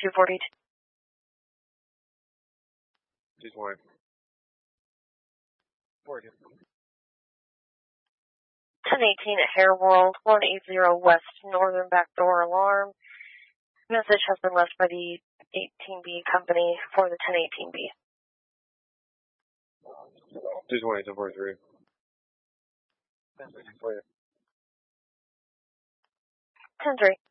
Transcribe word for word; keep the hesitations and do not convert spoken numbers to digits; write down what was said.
two forty-two. two twenty. forty. ten eighteen at Hair World, one eighty West Northern Backdoor Alarm. Message has been left by the eighteen B company for the ten eighteen B. two twenty, two forty-three. ten three.